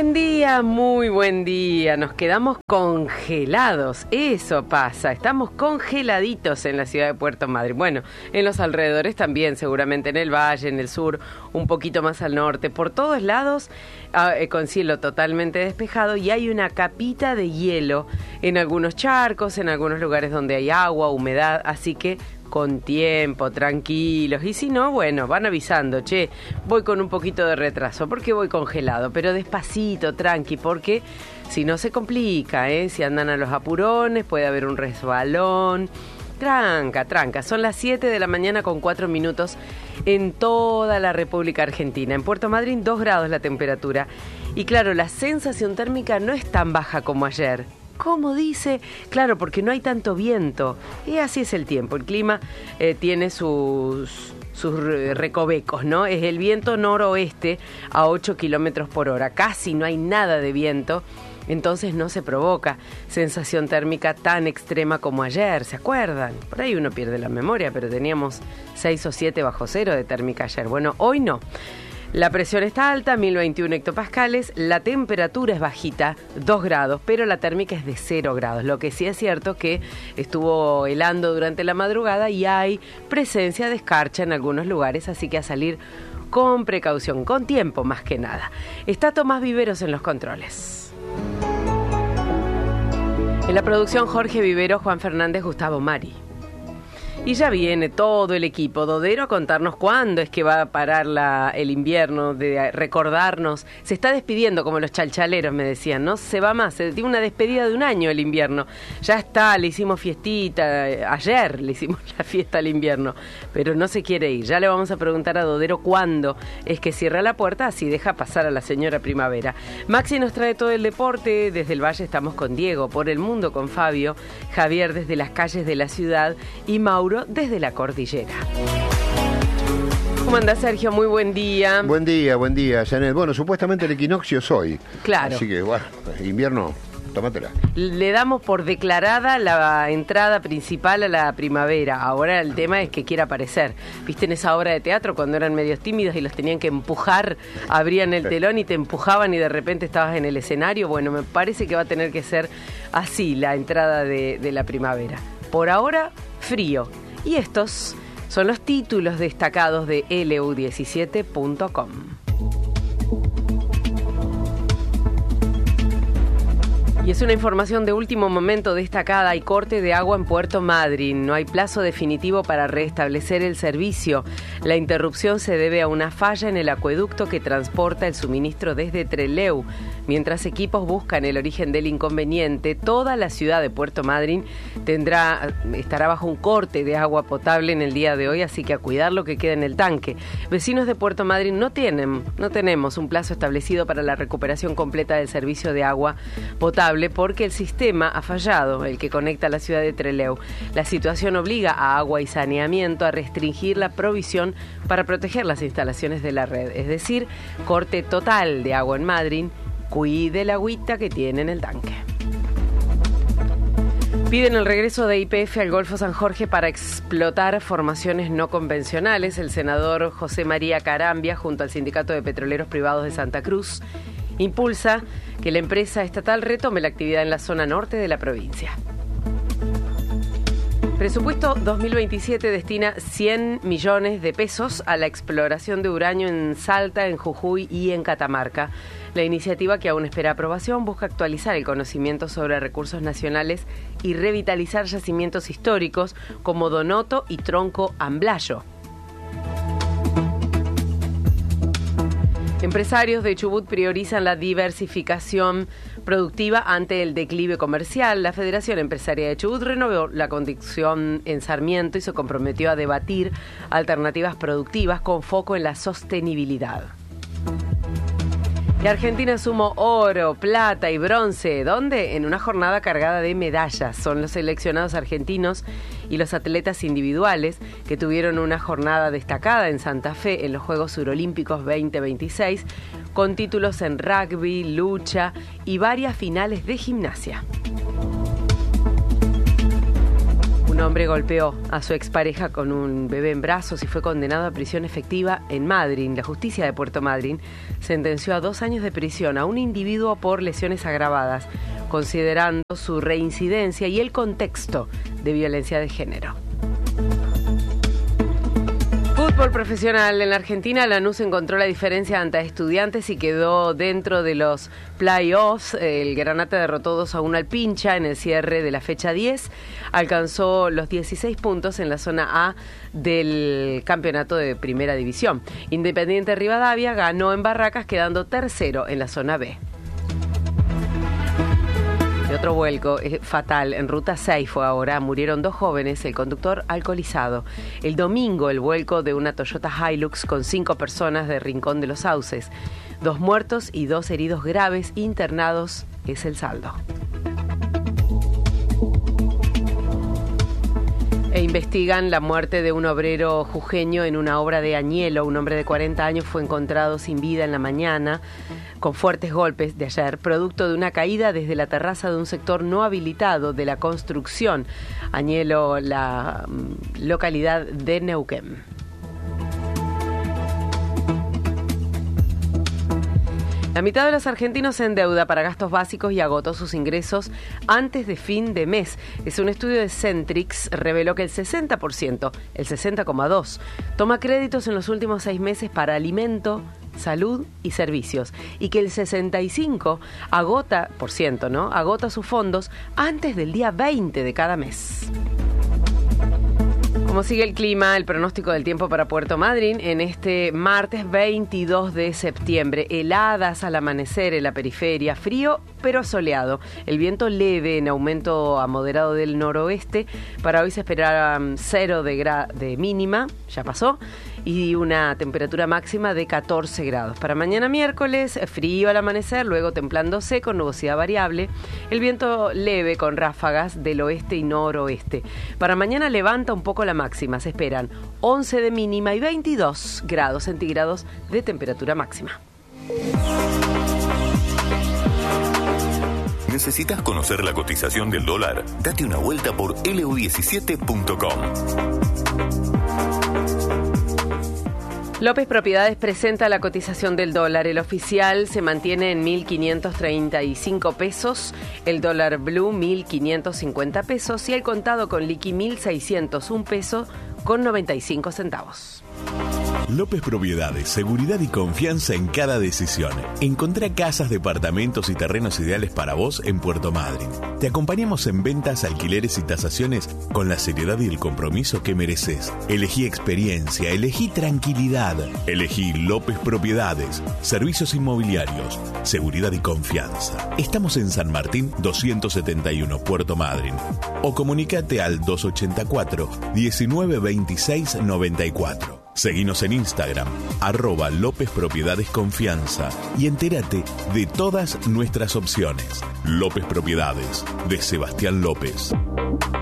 muy buen día. Nos quedamos congelados. Eso pasa. Estamos congeladitos en la ciudad de Puerto Madryn. Bueno, en los alrededores también, seguramente en el valle, en el sur, un poquito más al norte. Por todos lados, con cielo totalmente despejado y hay una capita de hielo en algunos charcos, en algunos lugares donde hay agua, humedad. Así que con tiempo, tranquilos, y si no, bueno, van avisando, che, voy con un poquito de retraso, porque voy congelado, pero despacito, tranqui, porque si no se complica, si andan a los apurones, puede haber un resbalón. Tranca, son las 7 de la mañana con 4 minutos en toda la República Argentina. En Puerto Madryn 2 grados la temperatura, y claro, la sensación térmica no es tan baja como ayer. ¿Cómo dice? Claro, porque no hay tanto viento. Y así es el tiempo. El clima tiene sus recovecos, ¿no? Es el viento noroeste a 8 kilómetros por hora. Casi no hay nada de viento. Entonces no se provoca sensación térmica tan extrema como ayer. ¿Se acuerdan? Por ahí uno pierde la memoria, pero teníamos 6 o 7 bajo cero de térmica ayer. Bueno, hoy no. La presión está alta, 1021 hectopascales, la temperatura es bajita, 2 grados, pero la térmica es de 0 grados. Lo que sí es cierto que estuvo helando durante la madrugada y hay presencia de escarcha en algunos lugares, así que a salir con precaución, con tiempo más que nada. Está Tomás Viveros en los controles. En la producción Jorge Vivero, Juan Fernández, Gustavo Mari. Y ya viene todo el equipo Dodero a contarnos cuándo es que va a parar el invierno, de recordarnos. Se está despidiendo como los chalchaleros, me decían, ¿no? Se va más, se tiene una despedida de un año el invierno. Ya está, le hicimos fiestita, ayer le hicimos la fiesta al invierno, pero no se quiere ir. Ya le vamos a preguntar a Dodero cuándo es que cierra la puerta, así deja pasar a la señora primavera. Maxi nos trae todo el deporte, desde el Valle estamos con Diego, por el mundo con Fabio, Javier desde las calles de la ciudad y Mauro desde la cordillera. ¿Cómo anda, Sergio? Muy buen día. Buen día, Janet. Bueno, supuestamente el equinoccio es hoy. Claro. Así que, bueno, invierno, tómatela. Le damos por declarada la entrada principal a la primavera. Ahora el tema es que quiere aparecer. ¿Viste en esa obra de teatro cuando eran medios tímidos y los tenían que empujar? Abrían el telón y te empujaban y de repente estabas en el escenario. Bueno, me parece que va a tener que ser así la entrada de la primavera. Por ahora, frío. Y estos son los títulos destacados de lu17.com. Y es una información de último momento destacada. Hay corte de agua en Puerto Madryn. No hay plazo definitivo para restablecer el servicio. La interrupción se debe a una falla en el acueducto que transporta el suministro desde Trelew. Mientras equipos buscan el origen del inconveniente, toda la ciudad de Puerto Madryn estará bajo un corte de agua potable en el día de hoy, así que a cuidar lo que queda en el tanque. Vecinos de Puerto Madryn no tenemos un plazo establecido para la recuperación completa del servicio de agua potable, porque el sistema ha fallado, el que conecta la ciudad de Trelew. La situación obliga a Agua y Saneamiento a restringir la provisión para proteger las instalaciones de la red, es decir, corte total de agua en Madryn. Cuide la agüita que tiene en el tanque. Piden el regreso de YPF al Golfo San Jorge para explotar formaciones no convencionales. El senador José María Carambia, junto al Sindicato de Petroleros Privados de Santa Cruz, impulsa que la empresa estatal retome la actividad en la zona norte de la provincia. Presupuesto 2027 destina 100 millones de pesos a la exploración de uranio en Salta, en Jujuy y en Catamarca. La iniciativa, que aún espera aprobación, busca actualizar el conocimiento sobre recursos nacionales y revitalizar yacimientos históricos como Donoto y Tronco Amblayo. Empresarios de Chubut priorizan la diversificación productiva ante el declive comercial. La Federación Empresaria de Chubut renovó la conducción en Sarmiento y se comprometió a debatir alternativas productivas con foco en la sostenibilidad. Y Argentina sumó oro, plata y bronce. ¿Dónde? En una jornada cargada de medallas. Son los seleccionados argentinos y los atletas individuales que tuvieron una jornada destacada en Santa Fe en los Juegos Surolímpicos 2026, con títulos en rugby, lucha y varias finales de gimnasia. Un hombre golpeó a su expareja con un bebé en brazos y fue condenado a prisión efectiva en Madryn. La justicia de Puerto Madryn sentenció a 2 años de prisión a un individuo por lesiones agravadas, considerando su reincidencia y el contexto de violencia de género. Fútbol profesional en la Argentina, Lanús encontró la diferencia ante Estudiantes y quedó dentro de los playoffs. El Granate derrotó 2-1 al Pincha en el cierre de la fecha 10. Alcanzó los 16 puntos en la zona A del campeonato de Primera División. Independiente Rivadavia ganó en Barracas, quedando tercero en la zona B. Otro vuelco fatal en Ruta 6 fue ahora. Murieron 2 jóvenes, el conductor alcoholizado. El domingo, el vuelco de una Toyota Hilux con 5 personas de Rincón de los Sauces. 2 muertos y 2 heridos graves internados es el saldo. Investigan la muerte de un obrero jujeño en una obra de Añelo. Un hombre de 40 años fue encontrado sin vida en la mañana, con fuertes golpes de ayer, producto de una caída desde la terraza de un sector no habilitado de la construcción. Añelo, la localidad de Neuquén. La mitad de los argentinos se endeuda para gastos básicos y agotó sus ingresos antes de fin de mes. Es un estudio de Centrix, reveló que el 60%, el 60,2%, toma créditos en los últimos 6 meses para alimento, salud y servicios, y que el 65% agota sus fondos antes del día 20 de cada mes. ¿Cómo sigue el clima? El pronóstico del tiempo para Puerto Madryn en este martes 22 de septiembre. Heladas al amanecer en la periferia, frío pero soleado. El viento leve en aumento a moderado del noroeste. Para hoy se espera 0 de mínima, ya pasó, y una temperatura máxima de 14 grados. Para mañana miércoles, frío al amanecer, luego templándose con nubosidad variable. El viento leve con ráfagas del oeste y noroeste. Para mañana levanta un poco la máxima. Se esperan 11 de mínima y 22 grados centígrados de temperatura máxima. ¿Necesitas conocer la cotización del dólar? Date una vuelta por lu17.com. López Propiedades presenta la cotización del dólar. El oficial se mantiene en 1.535 pesos, el dólar blue 1.550 pesos y el contado con liqui 1.601 pesos con 95 centavos. López Propiedades, seguridad y confianza en cada decisión. Encontrá casas, departamentos y terrenos ideales para vos en Puerto Madryn. Te acompañamos en ventas, alquileres y tasaciones con la seriedad y el compromiso que mereces. Elegí experiencia, elegí tranquilidad. Elegí López Propiedades, servicios inmobiliarios, seguridad y confianza. Estamos en San Martín 271, Puerto Madryn. O comunicate al 284 1926 94. Seguinos en Instagram, @López Propiedades Confianza, y entérate de todas nuestras opciones. López Propiedades, de Sebastián López.